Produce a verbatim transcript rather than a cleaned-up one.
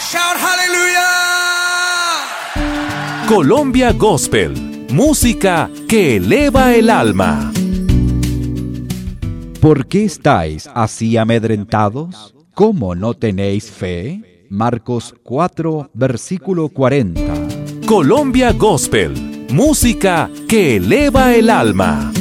Shout hallelujah. Colombia Gospel, música que eleva el alma. ¿Por qué estáis así amedrentados? ¿Cómo no tenéis fe? Marcos cuatro, versículo cuarenta. Colombia Gospel, música que eleva el alma.